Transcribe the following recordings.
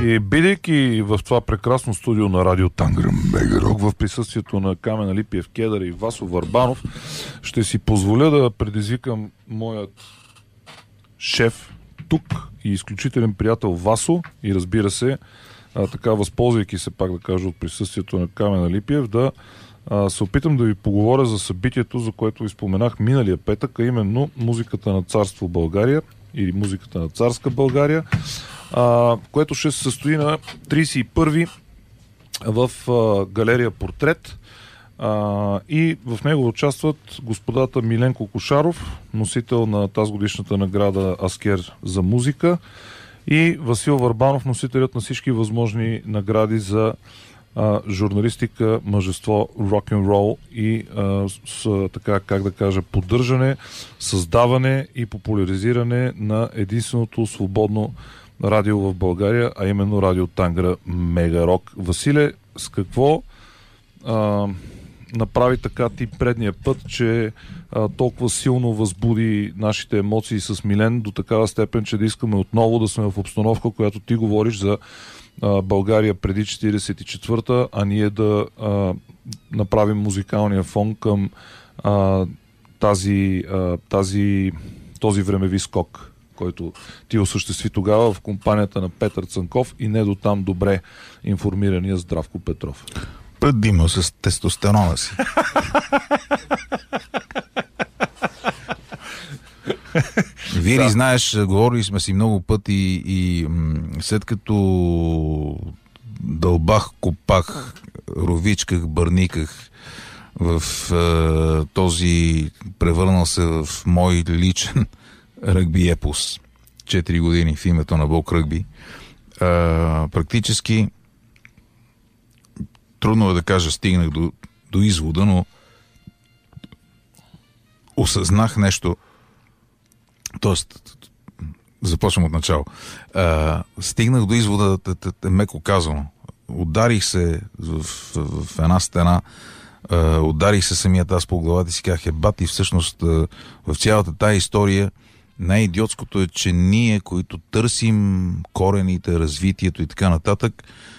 И бидейки в това прекрасно студио на Радио Тангра Мегарок, в присъствието на Камен Алипиев Кедър и Васо Върбанов, ще си позволя да предизвикам моят шеф тук и изключителен приятел Васо и разбира се, така възползвайки се пак да кажа от присъствието на Камен Алипиев, да се опитам да ви поговоря за събитието, за което ви споменах миналия петък, а именно музиката на Царство България или музиката на Царска България, което ще се състои на 31-ви в галерия Портрет. И в него участват господата Миленко Кошаров, носител на тазгодишната награда Аскер за музика, и Васил Върбанов, носителят на всички възможни награди за журналистика, мъжество, рок-н-рол и така, как да кажа, поддържане, създаване и популяризиране на единственото свободно радио в България, а именно Радио Тангра Мегарок. Василе, с какво направи така ти предния път, че толкова силно възбуди нашите емоции с Милен до такава степен, че да искаме отново да сме в обстановка, която ти говориш за България преди 44-та, а ние да направим музикалния фон към този времеви скок, който ти осъществи тогава в компанията на Петър Цанков и не до там добре информирания Здравко Петров. Предимно с тестостерона си. Вири, знаеш, говорили сме си много пъти и след като дълбах, копах, ровичках, бърниках в този превърнал се в мой личен ръгби епос 4 години в името на Бог ръгби, практически трудно е да кажа стигнах до извода, но осъзнах нещо. Тоест, започвам от начало. Стигнах до извода, меко казано. Ударих се в една стена, ударих се самият аз по главата и си казах, бати, всъщност в цялата тая история най-идиотското е, че ние, които търсим корените, развитието и така нататък,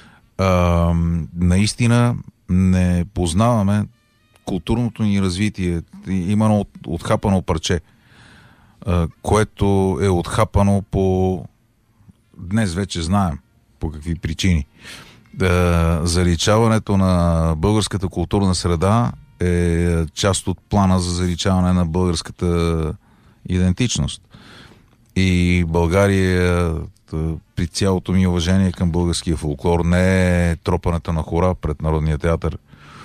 наистина не познаваме културното ни развитие. Има отхапано парче, което е отхапано по... Днес вече знаем по какви причини. Заличаването на българската културна среда е част от плана за заличаване на българската идентичност. И България, при цялото ми уважение към българския фолклор, не е тропането на хора пред Народния театър,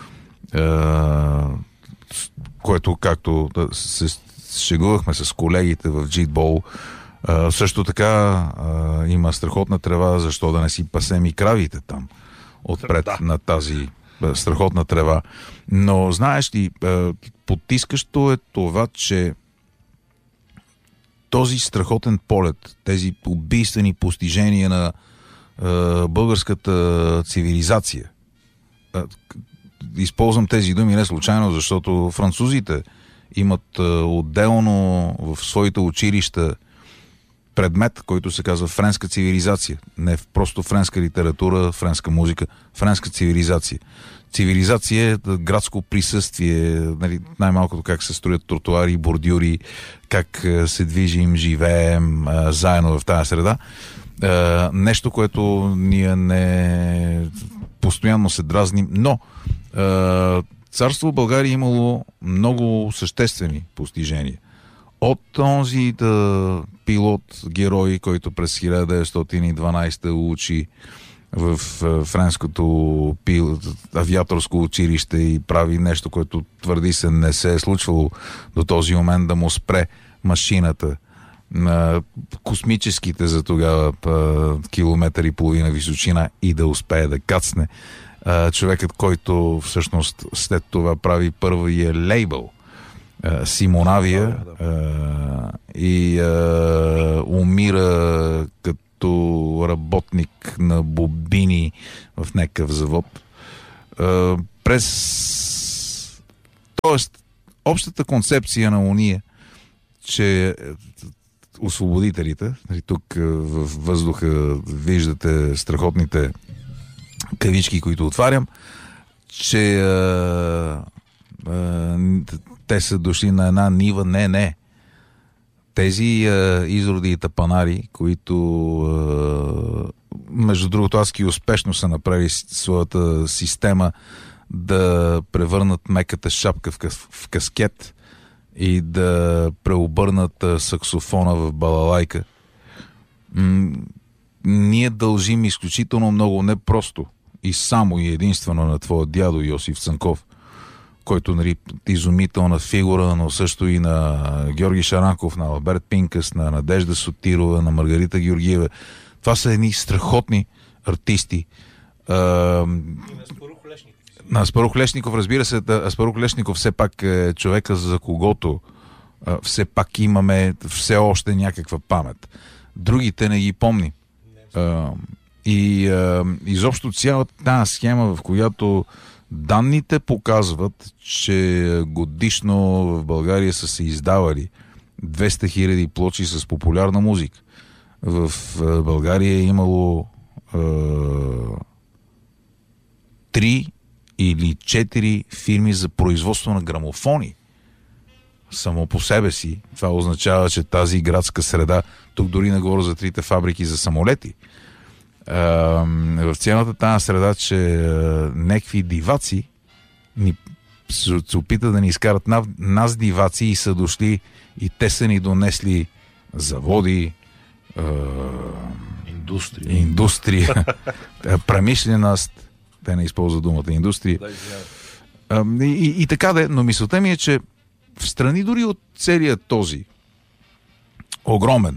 което, както се шегувахме с колегите в Джитбол, също така има страхотна трева, защо да не си пасем и кравите там отпред на тази страхотна трева. Но знаеш ли, потискащо е това, че този страхотен полет, тези убийствени постижения на българската цивилизация. Използвам тези думи не случайно, защото французите имат отделно в своите училища предмет, който се казва френска цивилизация. Не просто френска литература, френска музика, френска цивилизация. Цивилизация е градско присъствие, нали, най-малкото как се строят тротуари, бордюри, как се движим, живеем заедно в тази среда. Нещо, което ние не постоянно се дразним, но Царство България имало много съществени постижения. От този пилот-герой, който през 1912 учи в френското авиаторско училище и прави нещо, което твърди се не се е случвало до този момент, да му спре машината на космическите за тогава километър и половина височина и да успее да кацне. Човекът, който всъщност след това прави първия лейбъл Симонавия и умира като работник на бобини в някакъв завод. Тоест, общата концепция на уния, че освободителите. Тук във въздуха виждате страхотните кавички, които отварям, че те са дошли на една нива. Не. Тези изроди и тапанари, които между другото адски успешно са направили своята система да превърнат меката шапка в каскет и да преобърнат саксофона в балалайка. Ние дължим изключително много, не просто и само и единствено на твоя дядо Йосиф Цанков, който, нали, изумителна фигура, но също и на Георги Шаранков, на Алберт Пинкас, на Надежда Сотирова, на Маргарита Георгиева. Това са едни страхотни артисти. На Аспарух Лешников, разбира се, Аспарух Лешников все пак е човека, за когото все пак имаме все още някаква памет. Другите не ги помни. Изобщо цялата тази схема, в която данните показват, че годишно в България са се издавали 200 000 плочи с популярна музика. В България е имало 3 или 4 фирми за производство на грамофони. Само по себе си. Това означава, че тази градска среда, тук дори не говоря за 3 фабрики за самолети, в цялата тази среда, че некви диваци се опитат да ни изкарат нас диваци и са дошли и те са ни донесли заводи, индустрия, промишленост, те не използват думата индустрия. И така да е, но мисълта ми е, че в страни дори от целият този огромен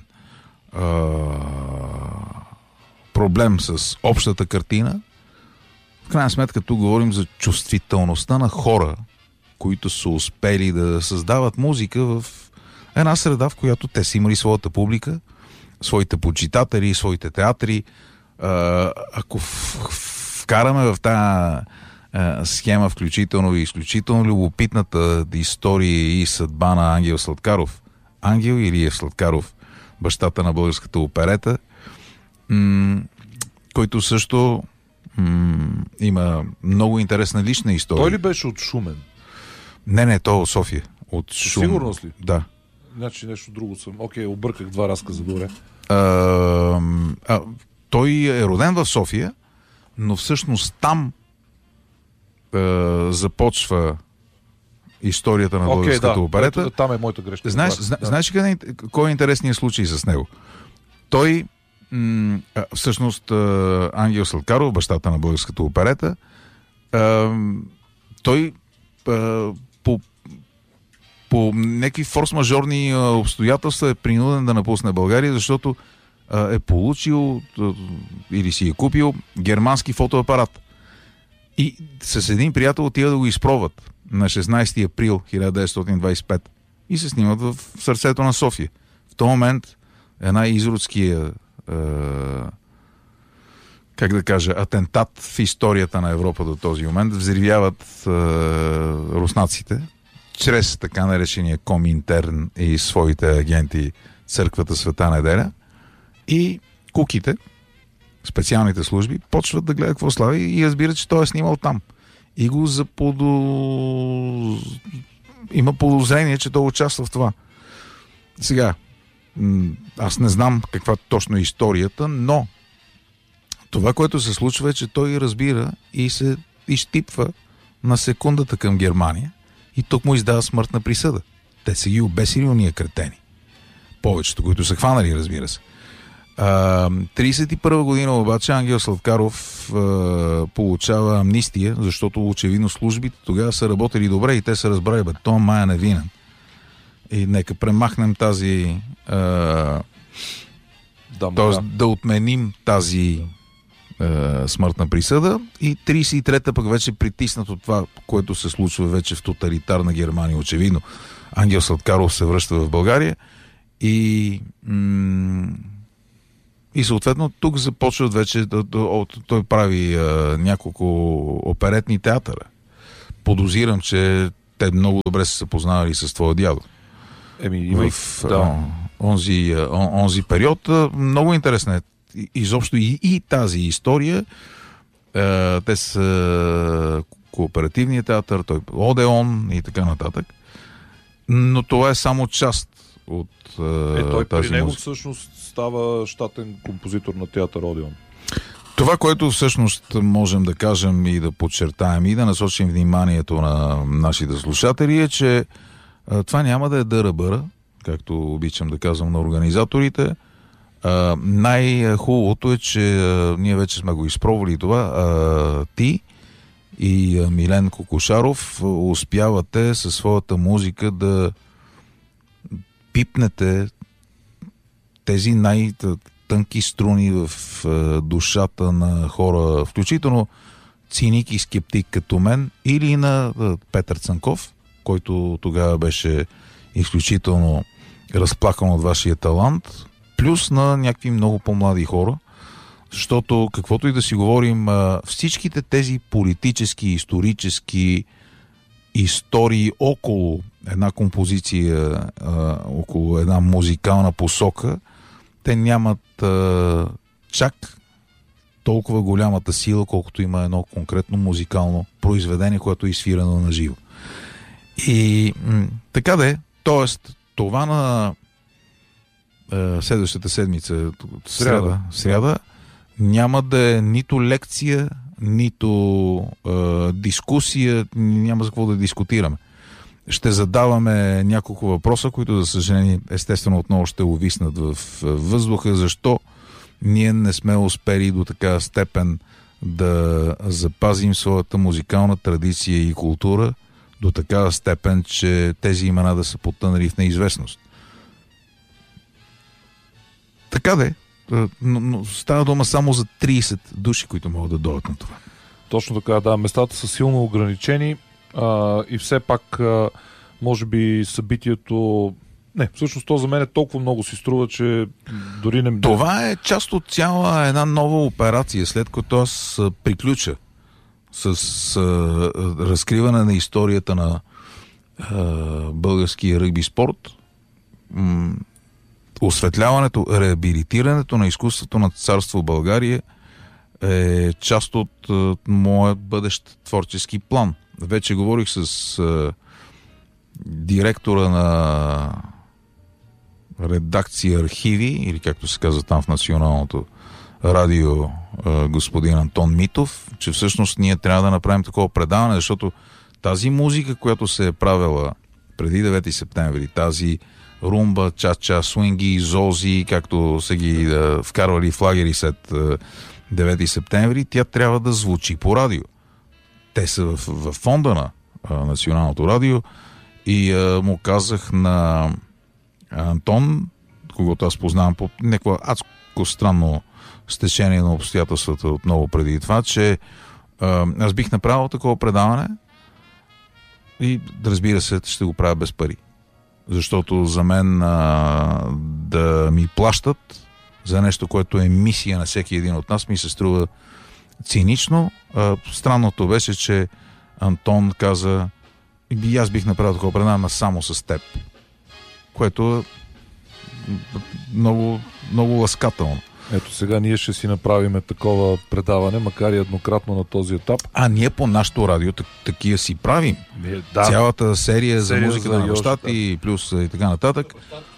проблем с общата картина, в крайна сметка тук говорим за чувствителността на хора, които са успели да създават музика в една среда, в която те са имали своята публика, своите почитатели, своите театри. Ако вкараме в тази схема включително и изключително любопитната история и съдба на Ангел Сладкаров, Ангел Илиев Сладкаров, бащата на българската оперета, който също има много интересна лична история. Той ли беше от Шумен? Не, той от София. От Шумен. Сигурност ли? Да. Значи нещо друго съм. Окей, обърках два разказа, добре. Той е роден в София, но всъщност там започва историята на българската оперета. Там е моята грешка. Знаеш кой е интересният случай с него? Той всъщност Ангел Сладкаров, бащата на българската оперета, той по някакви форс-мажорни обстоятелства е принуден да напусне България, защото е получил или си е купил германски фотоапарат. И с един приятел отива да го изпробват на 16 април 1925 и се снимат в сърцето на София. В този момент една изродския как да кажа, атентат в историята на Европа до този момент взривяват руснаците чрез така наречения Коминтерн и своите агенти Църквата Света Неделя, и куките, специалните служби, почват да гледат какво слави и разбират, че той е снимал там. И го има подозрение, че той участва в това. Сега, аз не знам каква точно е историята, но това, което се случва, е, че той разбира и се изтипва на секундата към Германия и тук му издава смъртна присъда. Те са ги обесили уния кретени. Повечето, които са хванали, разбира се. 31 година обаче Ангел Сладкаров получава амнистия, защото очевидно службите тогава са работили добре и те са разбрали, той май е невинен. И нека премахнем тази да отменим тази смъртна присъда, и 33-та пък вече притиснат от това, което се случва вече в тоталитарна Германия, очевидно. Ангел Сладкаров се връща в България и съответно тук започват вече той прави няколко оперетни театъра. Подозирам, че те много добре са се познавали с твоя дядо. онзи период. Много интересна е изобщо и тази история. Те са кооперативния театър, той Одеон и така нататък. Но това е само част от той тази при него музика. всъщност става щатен композитор на театър Одеон. Това, което всъщност можем да кажем и да подчертаем и да насочим вниманието на нашите слушатели е, че това няма да е дъра-бъра, както обичам да казвам на организаторите. Най-хубавото е, че ние вече сме го изпробвали това. Ти и Милен Кокошаров успявате със своята музика да пипнете тези най-тънки струни в душата на хора, включително циник и скептик като мен, или на Петър Цанков, който тогава беше изключително разплакан от вашия талант, плюс на някакви много по-млади хора, защото каквото и да си говорим, всичките тези политически, исторически истории около една композиция, около една музикална посока, те нямат чак толкова голямата сила, колкото има едно конкретно музикално произведение, което е изсвирено на живо. И така да е, т.е. това на следващата седмица, сряда, няма да е нито лекция, нито дискусия, няма за какво да дискутираме. Ще задаваме няколко въпроса, които, за съжаление, естествено отново ще увиснат в въздуха. Защо ние не сме успели до такава степен да запазим своята музикална традиция и култура до такава степен, че тези имена да са потънали в неизвестност. Така де, но става дума само за 30 души, които могат да дойдат на това. Точно така, да. Местата са силно ограничени и все пак може би събитието... Не, всъщност то за мен толкова много си струва, че дори не... Това е част от цяла една нова операция, след като аз приключа с разкриване на историята на българския ръгби спорт, осветляването, реабилитирането на изкуството на царство България е част от моят бъдещ творчески план. Вече говорих с директора на редакция архиви, или както се казва там в Националното радио, господин Антон Митов, че всъщност ние трябва да направим такова предаване, защото тази музика, която се е правила преди 9 септември, тази румба, чача, свинги, зози, както са ги вкарвали в лагери след 9 септември, тя трябва да звучи по радио. Те са в фонда на Националното радио и му казах на Антон, когато аз познавам по някакво адско странно стечение на обстоятелствата отново преди това, че аз бих направил такова предаване и, разбира се, ще го правя без пари. Защото за мен да ми плащат за нещо, което е мисия на всеки един от нас, ми се струва цинично. Странното беше, че Антон каза: и аз бих направил такова предаване само с теб. Което е много, много ласкателно. Ето сега ние ще си направим такова предаване, макар и еднократно на този етап. Ние по нашото радио такива си правим. Да. Цялата серия за музиката на бащата и плюс и така нататък.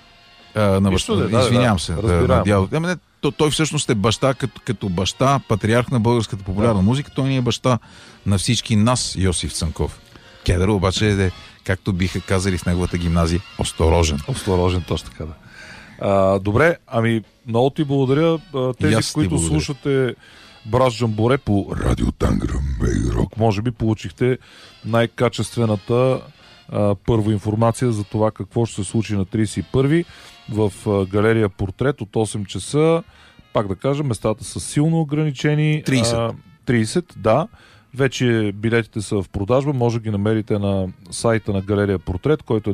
Извинявам се. Той всъщност е баща, като баща, патриарх на българската популярна музика. Той ни е баща на всички нас, Йосиф Цанков. Кедър обаче е, както биха казали в неговата гимназия, осторожен. Осторожен, точно така, да. Добре, много ти благодаря. Тези, които слушате Браш Джамборе по Радио Танграм Бейрок, може би получихте най-качествената първа информация за това какво ще се случи на 31-ви в галерия Портрет от 8 часа. Пак да кажа, местата са силно ограничени. 30, да. Вече билетите са в продажба, може да ги намерите на сайта на галерия Портрет, който е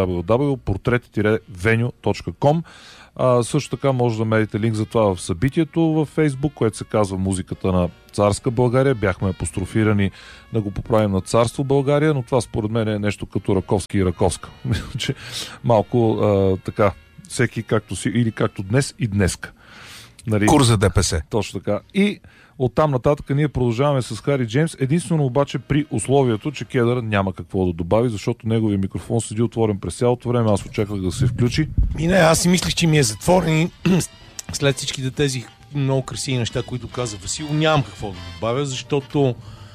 www.portret-venue.com. Също така може да намерите линк за това в събитието във Facebook, което се казва Музиката на царска България. Бяхме апострофирани да го поправим на царство България, но това според мен е нещо като Раковски и Раковска. Малко така всеки както си, или както днес и днеска. Нали? Кур за ДПС. Точно така. И оттам нататък ние продължаваме с Хари Джеймс, единствено обаче при условието, че Кедър няма какво да добави, защото неговия микрофон седи отворен през цялото време. Аз очаквах да се включи. И не, аз си мислих, че ми е затворен и след всичките тези много красиви неща, които каза Васил, нямам какво да добавя, защото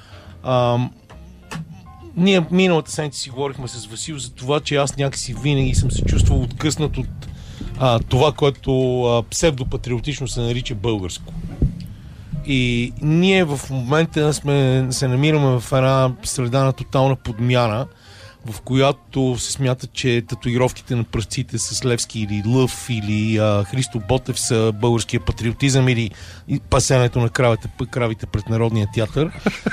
ние миналата седмица си говорихме с Васил за това, че аз някакси винаги съм се чувствал откъснат от това, което псевдопатриотично се нарича българско. И ние в момента се намираме в една среда на тотална подмяна, в която се смята, че татуировките на пръстците с Левски или Лъв или Христо Ботев са българския патриотизъм или пасенето на кравите пред Народния театър.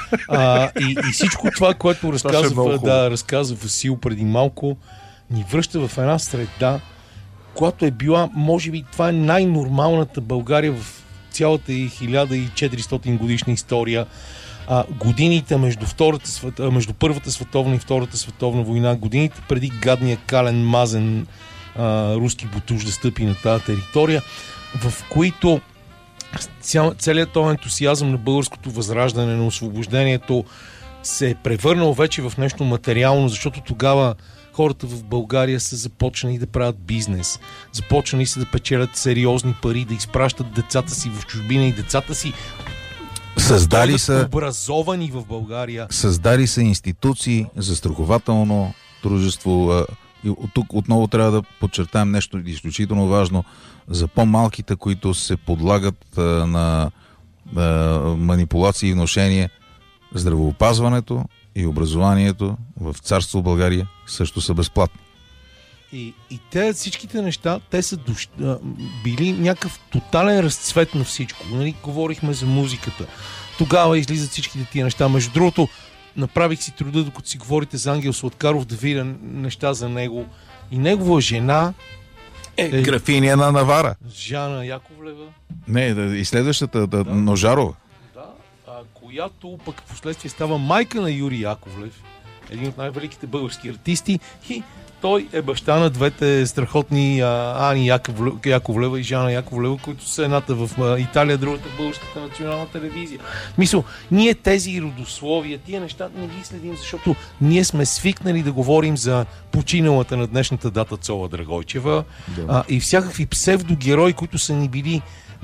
И всичко това, което разказва Васил преди малко, ни връща в една среда, която е била, може би, това е най-нормалната България в цялата и 1400 годишна история. Годините между Първата световна и Втората световна война, годините преди гадния кален мазен руски бутуш да стъпи на тази територия, в които целият този ентусиазъм на българското възраждане, на освобождението се е превърнал вече в нещо материално, защото тогава хората в България са започнали да правят бизнес, започнали са да печелят сериозни пари, да изпращат децата си в чужбина и децата си създали са образовани в България. Създали са институции, застрахователно дружество. И тук отново трябва да подчертаем нещо изключително важно за по-малките, които се подлагат на манипулации и вношение. Здравеопазването и образованието в царство България също са безплатни. И те, всичките неща, те са били някакъв тотален разцвет на всичко. Нали? Говорихме за музиката. Тогава излизат всичките тия неща. Между другото, направих си труда, докато си говорите за Ангел Сладкаров, да видя неща за него. И негова жена е графиня на Навара. Жана Яковлева. Не, и следващата, Ножарова. Да, която пък в последствие става майка на Юрий Яковлев, един от най-великите български артисти, и той е баща на двете страхотни Ани Яковлева и Жана Яковлева, които са едната в Италия, другата в Българската национална телевизия. Мисля, ние тези родословия, тия неща не ги следим, защото ние сме свикнали да говорим за починалата на днешната дата Цола Драгойчева, и всякакви псевдогерои, които са ни били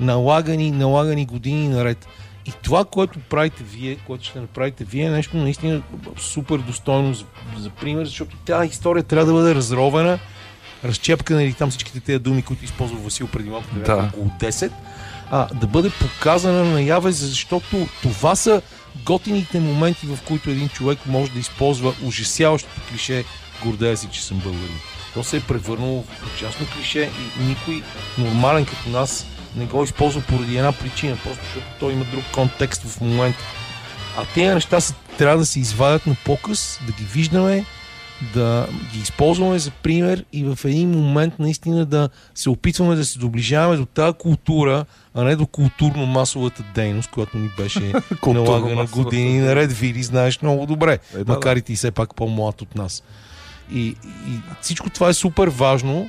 налагани години наред. И това, което правите вие, което ще направите вие, е нещо наистина супер достойно за пример, защото тази история трябва да бъде разровена, разчепкана или там всичките тези думи, които използва Васил преди малко, около 10, да бъде показана наяве, защото това са готините моменти, в които един човек може да използва ужасяващото клише "гордея си, че съм българин". То се е превърнало в ужасно клише и никой нормален като нас не го използва поради една причина, просто защото той има друг контекст в момента. А тези неща трябва да се извадят на показ, да ги виждаме, да ги използваме за пример и в един момент наистина да се опитваме да се доближаваме до тази култура, а не до културно-масовата дейност, която ни беше налагана години наред. Вили, знаеш много добре, макар и ти все пак по-млад от нас. И всичко това е супер важно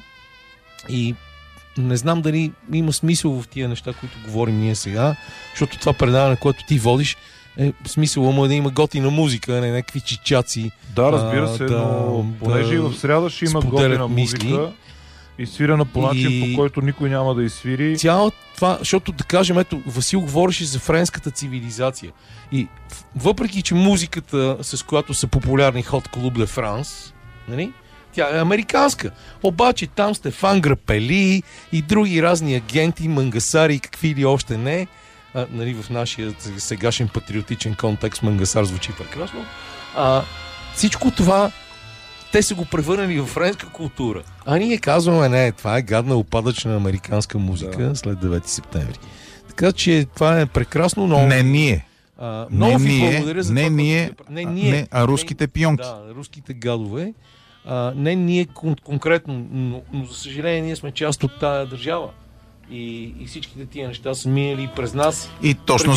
и не знам дали има смисъл в тия неща, които говорим ние сега, защото това предаване, което ти водиш, е смисъл му да има готина музика, а не някакви чичаци. Да, разбира се, но понеже и в сряда ще има готина музика, изсвирена по начин, по който никой няма да изсвири. Цяло това, защото да кажем, ето, Васил говореше за френската цивилизация. И въпреки, че музиката, с която са популярни Hot Club de France, нали? Тя е американска. Обаче там Стефан Грапели и други разни агенти, мангасари и какви ли още не. Нали, в нашия сегашен патриотичен контекст мангасар звучи прекрасно. Всичко това те са го превърнали в френска култура. А ние казваме, не, това е гадна опадъчна американска музика след 9 септември. Така че това е прекрасно, но... Не ние. Много ви благодаря за това. Не, а руските пионки. Да, руските гадове. Не ние конкретно, но за съжаление ние сме част от тая държава. И всичките тия неща са минали през нас. И точно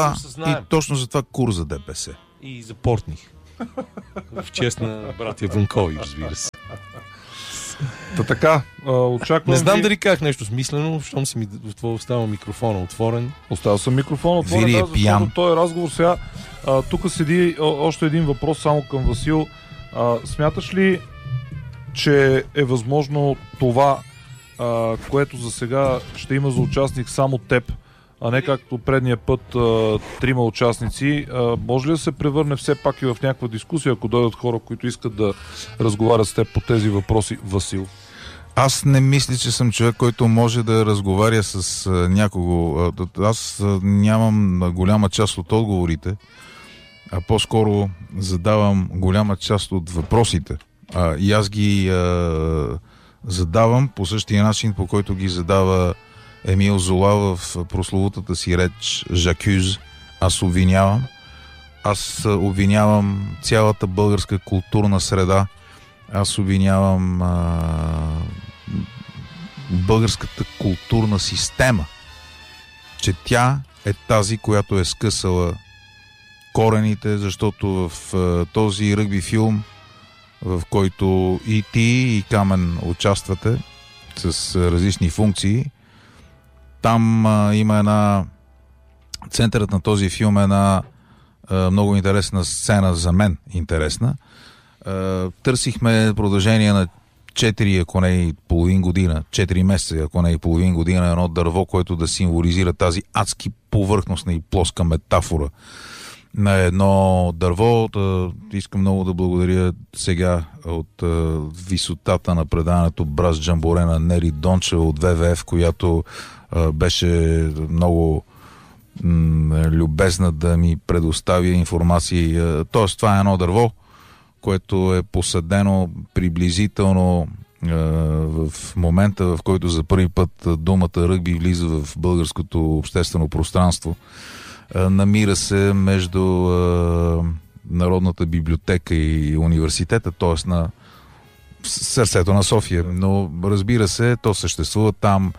за това кур за ДПС. И за Портних. В чест на братя Ванкови, разбира се. Та така, очаквам Не знам ви... дали казах нещо смислено, щом си ми остава микрофона отворен. Оставя съм микрофон отворен, Вили е защото пиян. този разговор сега... тук седи още един въпрос само към Васил. Смяташ ли, че е възможно това, което за сега ще има за участник само теб, а не както предния път трима участници, може ли да се превърне все пак и в някаква дискусия, ако дойдат хора, които искат да разговарят с теб по тези въпроси, Васил? Аз не мисля, че съм човек, който може да разговаря с някого. Аз нямам голяма част от отговорите, а по-скоро задавам голяма част от въпросите. И аз ги задавам по същия начин, по който ги задава Емил Зола в прословутата си реч Жакюз. Аз обвинявам цялата българска културна среда. Аз обвинявам българската културна система, че тя е тази, която е скъсала корените, защото в този ръгби филм, в който и ти, и Камен участвате с различни функции, там има една... Центърът на този филм е една много интересна сцена, за мен интересна. Търсихме продължение на 4, ако не и половин година, 4 месеца, ако не и половин година, едно дърво, което да символизира тази адски повърхностна и плоска метафора на едно дърво. Искам много да благодаря сега от висотата на предаването Брас Джамборе на Нери Дончева от ВВФ, която беше много любезна да ми предостави информация. Тоест, това е едно дърво, което е посадено приблизително в момента, в който за първи път думата ръгби влиза в българското обществено пространство. Намира се между Народната библиотека и университета, т.е. на сърцето на София. Но разбира се, то съществува там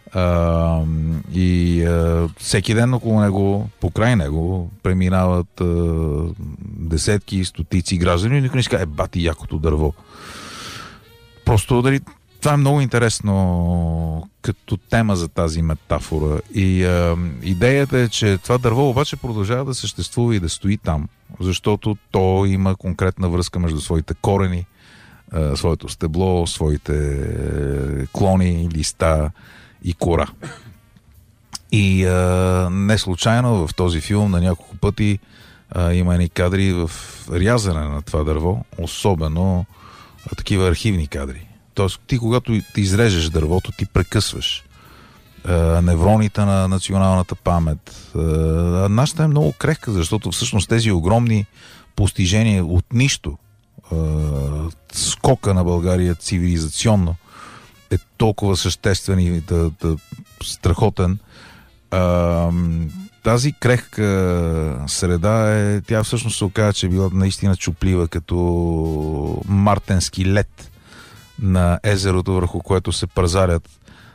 и всеки ден около него, покрай него, преминават десетки, стотици граждани и никой не си казва, бати якото дърво. Просто дали това е много интересно като тема за тази метафора. И идеята е, че това дърво обаче продължава да съществува и да стои там, защото то има конкретна връзка между своите корени, своето стебло, своите клони, листа и кора. И не случайно в този филм на няколко пъти има едни кадри в рязане на това дърво, особено такива архивни кадри. Тоест, ти когато ти изрежеш дървото, ти прекъсваш невроните на националната памет. Нашата е много крехка, защото всъщност тези огромни постижения от нищо, скока на България цивилизационно, е толкова съществен и страхотен. Тази крехка среда тя всъщност се оказа, че е била наистина чуплива, като мартенски лед на езерото, върху което се празарят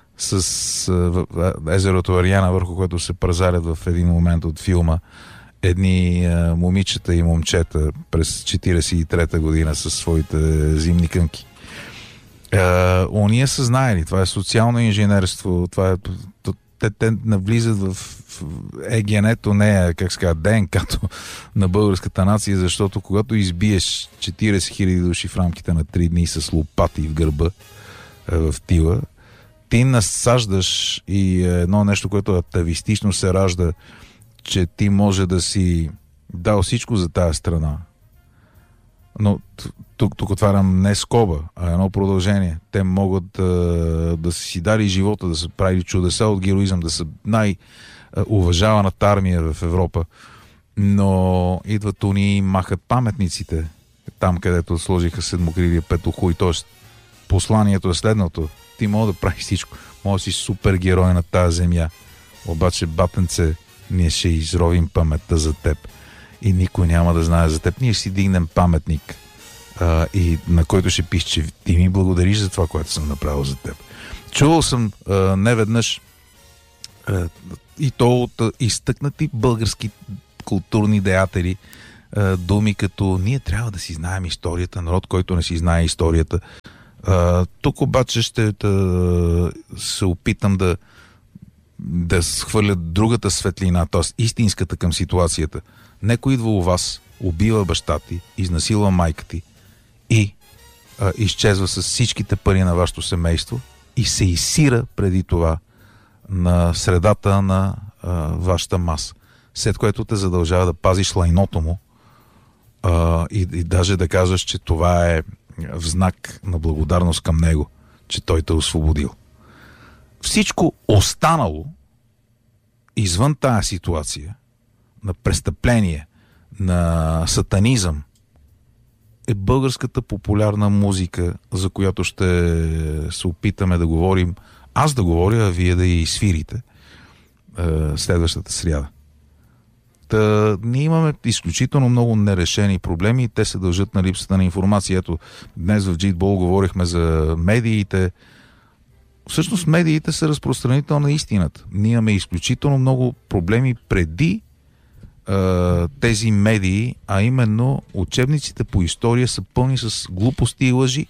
езерото Ариана, върху което се празарят в един момент от филма едни момичета и момчета през 1943 година със своите зимни кънки. Уния са знаели, това е социално инженерство, това е, те навлизат в ЕГН-то, не как ска, ДНК-то на българската нация, защото когато избиеш 40 000 души в рамките на 3 дни с лопати в гърба, в тила, ти насаждаш и едно нещо, което атавистично се ражда, че ти може да си дал всичко за тая страна. Но тук отварям не скоба, а едно продължение. Те могат да си дали живота, да са правили чудеса от героизъм, да са най-уважаваната армия в Европа. Но идват уни и махат паметниците там, където сложиха седмокрилия петохуй. Тоест, посланието е следното. Ти може да правиш всичко. Може да си супергерой на тази земя. Обаче, батенце, ние ще изровим паметта за теб. И никой няма да знае за теб. Ние ще си дигнем паметник, и на който ще пише, че ти ми благодариш за това, което съм направил за теб. Чувал съм неведнъж и то от изтъкнати български културни деятели думи като ние трябва да си знаем историята, народ, който не си знае историята, Тук обаче ще се опитам да схвърля другата светлина, т.е. истинската към ситуацията. Некой идва у вас, убива баща ти, изнасилва майка ти и изчезва с всичките пари на вашето семейство и се изсира преди това на средата на вашата маса. След което те задължава да пазиш лайното му и даже да казваш, че това е в знак на благодарност към него, че той те е освободил. Всичко останало извън тая ситуация на престъпление, на сатанизъм, е българската популярна музика, за която ще се опитаме да говорим. Аз да говоря, а вие да я изсвирите следващата сряда. Ние имаме изключително много нерешени проблеми и те се дължат на липсата на информация. Ето, днес в Джитбол говорихме за медиите. Всъщност медиите са разпространител на истината. Ние имаме изключително много проблеми преди тези медии, а именно учебниците по история са пълни с глупости и лъжи.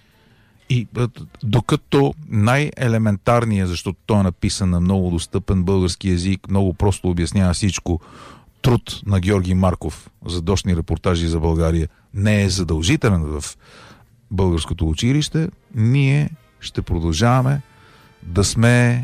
И докато най-елементарният, защото той е написан на много достъпен български език, много просто обяснява всичко, труд на Георги Марков за дошни репортажи за България не е задължителен в българското училище, ние ще продължаваме да сме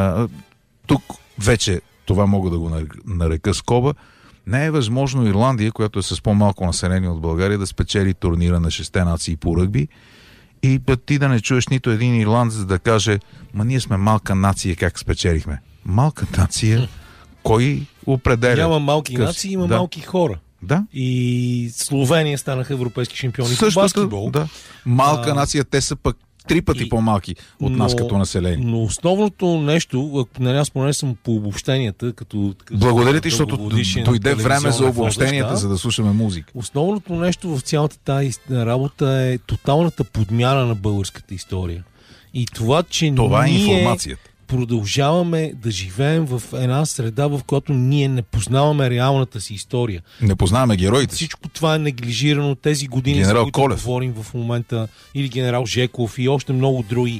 тук вече, това мога да го нарека скоба, не е възможно Ирландия, която е с по-малко население от България, да спечели турнира на 6 нации по ръгби и ти да не чуеш нито един ирландец да каже, ние сме малка нация, как спечелихме. Малка нация, кой определя? Няма малки нации, има малки хора. Да. И Словения станаха европейски шампиони по баскетбол. Да. Малка нация, те са пък 3 пъти по-малки от нас като население. Но основното нещо, на нас поне съм по обобщенията, благодаря ти, защото дойде време за обобщенията, за да слушаме музика. Основното нещо в цялата тази работа е тоталната подмяна на българската история. И това, че това е информацията. Продължаваме да живеем в една среда, в която ние не познаваме реалната си история. Не познаваме героите. Всичко това е неглижирано тези години, генерал за които Колев говорим в момента, или генерал Жеков и още много други.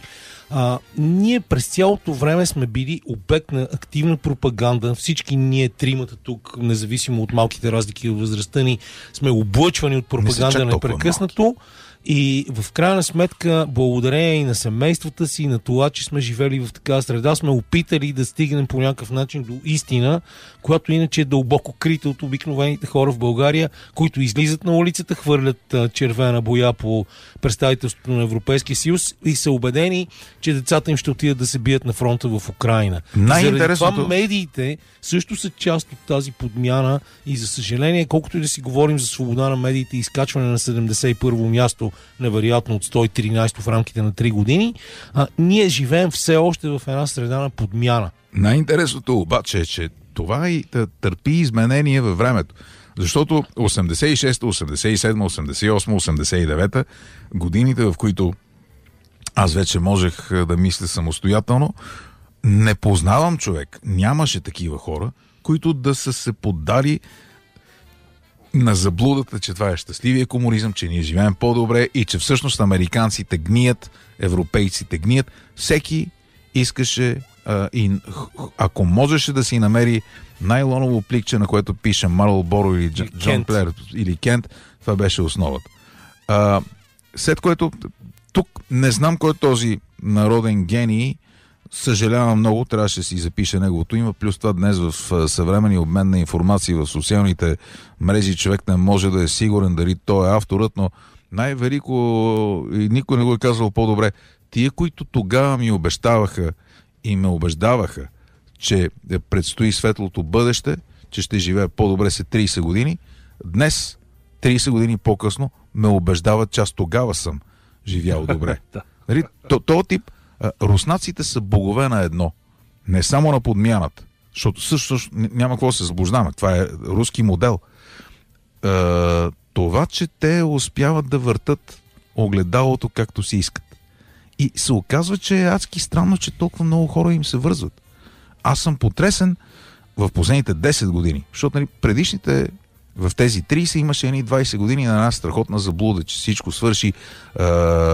Ние през цялото време сме били обект на активна пропаганда. Всички ние тримата тук, независимо от малките разлики от възрастта ни, сме облъчвани от пропаганда непрекъснато. И в крайна сметка, благодарение и на семействата си, и на това, че сме живели в такава среда, сме опитали да стигнем по някакъв начин до истина, която иначе е дълбоко крита от обикновените хора в България, които излизат на улицата, хвърлят червена боя по представителството на Европейския съюз и са убедени, че децата им ще отидат да се бият на фронта в Украйна. Заради това медиите също са част от тази подмяна и за съжаление, колкото и да си говорим за свобода на медиите и изкачване на 71-во място, невероятно от 113 в рамките на 3 години, ние живеем все още в една среда на подмяна. Най-интересното обаче е, че това и търпи изменение във времето. Защото 86, 87, 88, 89 годините, в които аз вече можех да мисля самостоятелно, не познавам човек. Нямаше такива хора, които да са се поддали на заблудата, че това е щастливия комунизъм, че ние живеем по-добре и че всъщност американците гният, европейците гният. Всеки искаше и ако можеше да си намери найлоново пликче, на което пише Марл Боро или Джон Плеер или Кент, това беше основата. След което тук не знам кой е този народен гений, съжалявам много, трябваше да си запише неговото име, плюс това днес в съвременния обмен на информация в социалните мрежи човек не може да е сигурен дали той е авторът, но най-велико и никой не го е казвал по-добре. Тия, които тогава ми обещаваха и ме убеждаваха, че предстои светлото бъдеще, че ще живея по-добре след 30 години, днес, 30 години по-късно, ме убеждават, че аз тогава съм живял добре. Този тип руснаците са богове на едно. Не само на подмяната. Защото също няма какво да се заблуждаваме. Това е руски модел. Това, че те успяват да въртат огледалото както си искат. И се оказва, че е адски странно, че толкова много хора им се вързват. Аз съм потресен в последните 10 години. Защото предишните в тези 30 имаше едни 20 години на една страхотна заблуда, че всичко свърши